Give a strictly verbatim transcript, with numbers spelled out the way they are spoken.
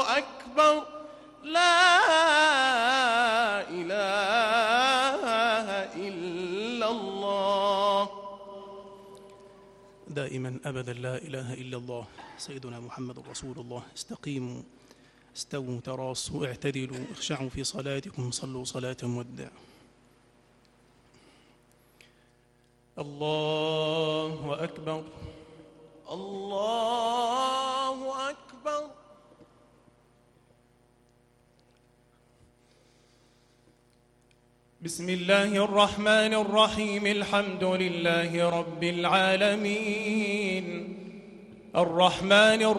أكبر لا إله إلا الله. دائما أبدا لا إله إلا الله. سيدنا محمد رسول الله. استقيموا، استووا، تراصوا، اعتدلوا، اخشعوا في صلاتكم، صلوا صلاة مودع. الله أكبر، الله أكبر. بسم الله الرحمن الرحيم. الحمد لله رب العالمين، الرحمن الرحيم